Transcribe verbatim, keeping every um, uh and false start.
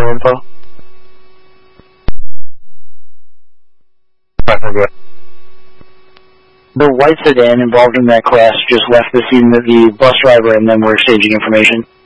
more info? Okay. The white sedan involved in that crash just left the scene of the bus driver and then we're exchanging information.